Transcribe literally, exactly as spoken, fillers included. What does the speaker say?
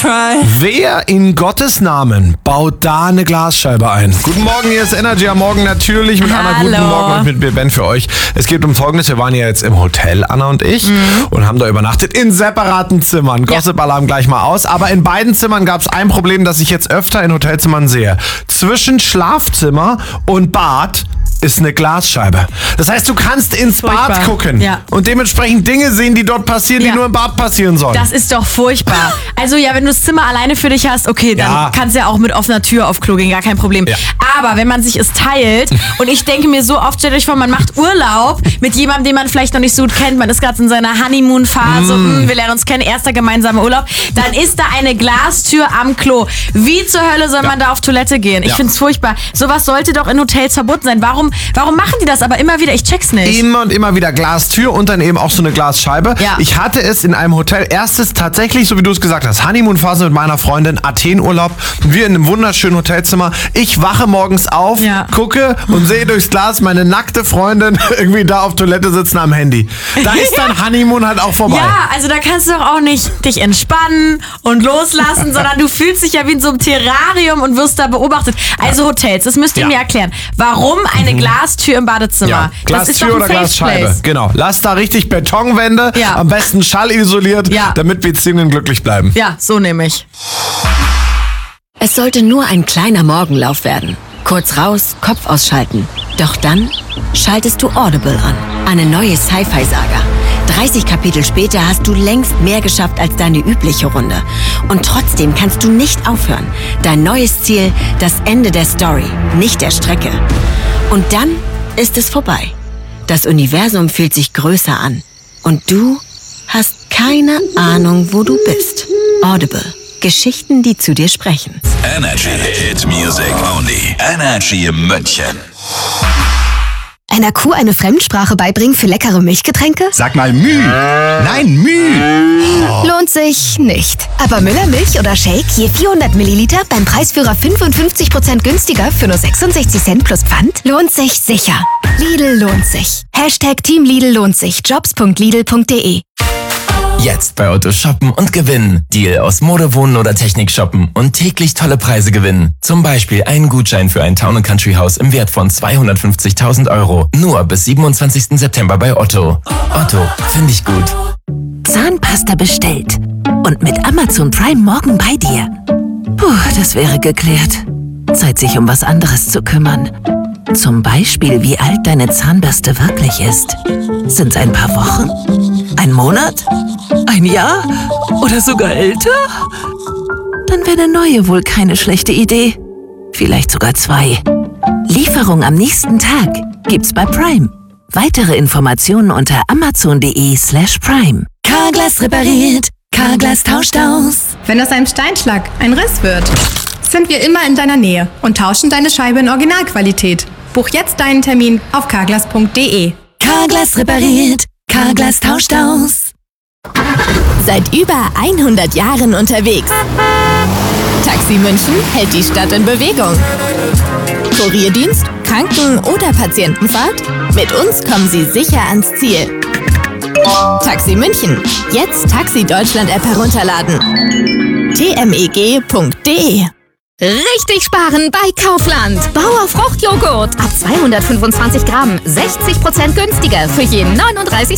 Wer in Gottes Namen baut da eine Glasscheibe ein? Guten Morgen, hier ist Energy am Morgen natürlich mit Anna. Hallo. Guten Morgen und mit mir Ben für euch. Es geht um Folgendes, wir waren ja jetzt im Hotel, Anna und ich, mhm. und haben da übernachtet in separaten Zimmern. Ja. Gossip-Alarm gleich mal aus. Aber in beiden Zimmern gab es ein Problem, das ich jetzt öfter in Hotelzimmern sehe. Zwischen Schlafzimmer und Bad ist eine Glasscheibe. Das heißt, du kannst ins Furchtbar. Bad gucken Ja. und dementsprechend Dinge sehen, die dort passieren, Ja. die nur im Bad passieren sollen. Das ist doch furchtbar. Also ja, wenn du das Zimmer alleine für dich hast, okay, dann Ja. kannst du ja auch mit offener Tür auf Klo gehen, gar kein Problem. Ja. Aber wenn man sich es teilt und ich denke mir so oft, stellt euch vor, man macht Urlaub mit jemandem, den man vielleicht noch nicht so gut kennt, man ist gerade in seiner Honeymoon-Phase, Mm. mh, wir lernen uns kennen, erster gemeinsamer Urlaub, dann ist da eine Glastür am Klo. Wie zur Hölle soll Ja. man da auf Toilette gehen? Ich Ja. find's furchtbar. Sowas sollte doch in Hotels verboten sein. Warum, warum machen die das aber immer wieder? Ich check's nicht. Immer und immer wieder Glastür und dann eben auch so eine Glasscheibe. Ja. Ich hatte es in einem Hotel, erstes tatsächlich, so wie du es gesagt hast, Honeymoon-Phase mit meiner Freundin, Athen-Urlaub, wir in einem wunderschönen Hotelzimmer. Ich wache morgens auf, Ja. gucke und sehe durchs Glas meine nackte Freundin irgendwie da auf Toilette sitzen am Handy. Da ist dann Honeymoon halt auch vorbei. Ja, also da kannst du doch auch nicht dich entspannen und loslassen, sondern du fühlst dich ja wie in so einem Terrarium und wirst da beobachtet. Also Hotels, das müsst ihr Ja. mir erklären. Warum eine Glastür im Badezimmer? Ja, Das ist Glastür doch ein oder Safe Glasscheibe. Place. Genau. Lass da richtig Betonwände, Ja. am besten schallisoliert, Ja. damit Beziehungen glücklich bleiben. Ja, so nämlich. Es sollte nur ein kleiner Morgenlauf werden. Kurz raus, Kopf ausschalten. Doch dann schaltest du Audible an. Eine neue Sci-Fi-Saga. dreißig Kapitel später hast du längst mehr geschafft als deine übliche Runde. Und trotzdem kannst du nicht aufhören. Dein neues Ziel, das Ende der Story, nicht der Strecke. Und dann ist es vorbei. Das Universum fühlt sich größer an. Und du hast keine Ahnung, wo du bist. Audible. Geschichten, die zu dir sprechen. Energy Hit Music Only. Energy München. Einer Kuh eine Fremdsprache beibringen für leckere Milchgetränke? Sag mal Müh. Nein, Müh. Lohnt sich nicht. Aber Müllermilch oder Shake je vierhundert Milliliter beim Preisführer fünfundfünfzig Prozent günstiger für nur sechsundsechzig Cent plus Pfand? Lohnt sich sicher. Lidl lohnt sich. Hashtag Team Lidl lohnt sich. jobs punkt lidl punkt de. Jetzt bei Otto shoppen und gewinnen. Deal aus Mode, Wohnen oder Technik shoppen und täglich tolle Preise gewinnen. Zum Beispiel einen Gutschein für ein Town and Country Haus im Wert von zweihundertfünfzigtausend Euro. Nur bis siebenundzwanzigsten September bei Otto. Otto, finde ich gut. Zahnpasta bestellt. Und mit Amazon Prime morgen bei dir. Puh, das wäre geklärt. Zeit, sich um was anderes zu kümmern. Zum Beispiel, wie alt deine Zahnbürste wirklich ist. Sind's ein paar Wochen? Ein Monat? Ein Jahr? Oder sogar älter? Dann wäre eine neue wohl keine schlechte Idee. Vielleicht sogar zwei. Lieferung am nächsten Tag gibt's bei Prime. Weitere Informationen unter amazon.de slash prime. Carglass repariert, Carglass tauscht aus. Wenn aus einem Steinschlag ein Riss wird, sind wir immer in deiner Nähe und tauschen deine Scheibe in Originalqualität. Buch jetzt deinen Termin auf carglass punkt de. Carglass repariert, Carglass tauscht aus. Seit über hundert Jahren unterwegs. Taxi München hält die Stadt in Bewegung. Kurierdienst, Kranken- oder Patientenfahrt? Mit uns kommen Sie sicher ans Ziel. Taxi München. Jetzt Taxi Deutschland App herunterladen. t m e g punkt de. Richtig sparen bei Kaufland. Bauer Fruchtjoghurt ab zweihundertfünfundzwanzig Gramm, sechzig Prozent günstiger für jeden neununddreißig